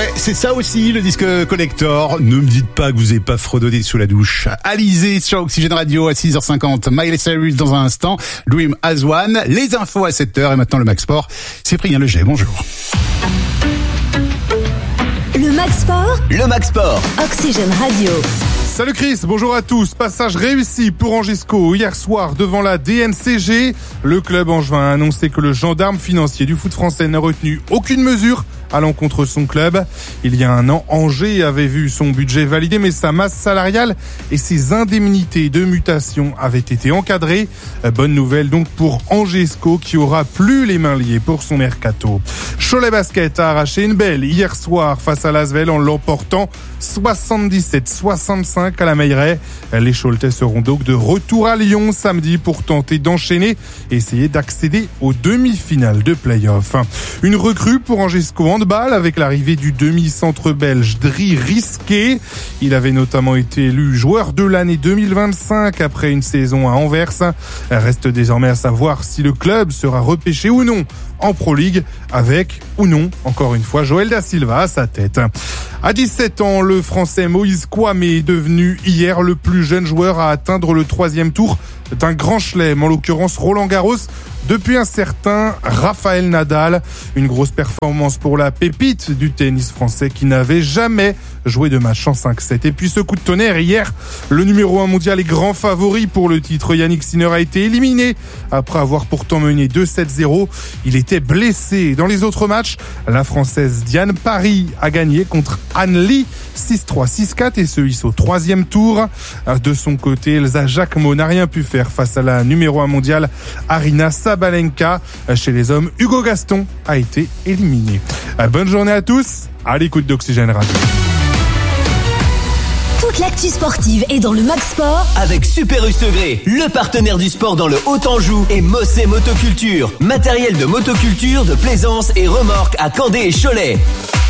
ouais, c'est ça aussi le disque collector. Ne me dites pas que vous n'avez pas fredonné sous la douche. Alizé sur Oxygène Radio à 6h50. Miley Cyrus dans un instant. Dream as One. Les infos à 7h et maintenant le Max Sport. Cyprien Leger, bonjour. Le Max Sport. Le Max Sport. Oxygène Radio. Salut Chris, bonjour à tous. Passage réussi pour Angesco hier soir devant la DNCG. Le club angevin a annoncé que le gendarme financier du foot français n'a retenu aucune mesure à l'encontre de son club. Il y a un an, Angers avait vu son budget validé, mais sa masse salariale et ses indemnités de mutation avaient été encadrées. Bonne nouvelle donc pour Angesco qui aura plus les mains liées pour son mercato. Cholet Basket a arraché une belle hier soir face à l'Asvel en l'emportant 77-65 à la Meilleraie. Les Choletais seront donc de retour à Lyon samedi pour tenter d'enchaîner et essayer d'accéder aux demi-finales de play-off. Une recrue pour Angesco handball avec l'arrivée du demi-centre belge Dri Risqué. Il avait notamment été élu joueur de l'année 2025 après une saison à Anvers. Reste désormais à savoir si le club sera repêché ou non en Pro League avec ou non, encore une fois, Joël Da Silva à sa tête. À 17 ans, le Français Moïse Kouamé est devenu hier le plus jeune joueur à atteindre le 3e tour d'un grand chelem, en l'occurrence Roland Garros, depuis un certain Rafael Nadal. Une grosse performance pour la pépite du tennis français qui n'avait jamais joué de match en 5-7. Et puis ce coup de tonnerre hier, le numéro 1 mondial et grand favori pour le titre, Yannick Sinner, a été éliminé après avoir pourtant mené 2-7-0. Il était blessé. Dans les autres matchs, la Française Diane Paris a gagné contre Anne Lee 6-3, 6-4 et se hisse au 3e tour. De son côté, Elsa Jacquemot n'a rien pu faire face à la numéro 1 mondiale Arina Sabalenka. Chez les hommes, Hugo Gaston a été éliminé. Bonne journée à tous, à l'écoute d'Oxygène Radio. Toute l'actu sportive est dans le Max Sport avec Super U Segré, le partenaire du sport dans le Haut-Anjou, et Mossé Motoculture. Matériel de motoculture, de plaisance et remorque à Candé et Cholet.